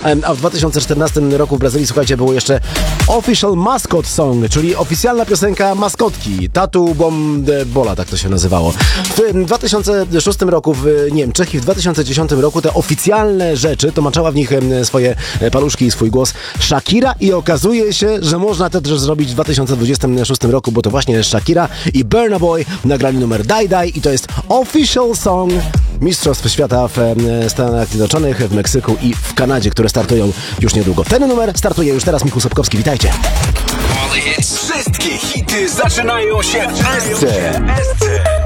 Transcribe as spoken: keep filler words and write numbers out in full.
A w dwa tysiące czternastym roku w Brazylii, słuchajcie, było jeszcze Official Mascot Song, czyli oficjalna piosenka maskotki. Tatu Bom de Bola, tak to się nazywało. W dwa tysiące szóstym roku w Niemczech i w dwa tysiące dziesiątym roku te oficjalne rzeczy, to maczała w nich swoje paluszki i swój głos Shakira i okazuje się, że można to też zrobić w dwa tysiące dwudziestym szóstym roku, bo to właśnie Shakira i Burna Boy nagrali numer Die Die i to jest Official Song Mistrzostw Świata w Stanach Zjednoczonych, w Meksyku i w Kanadzie, które startują już niedługo. Ten numer startuje już teraz. Michał Sobkowski, witajcie. Wszystkie hity zaczynają się w S C.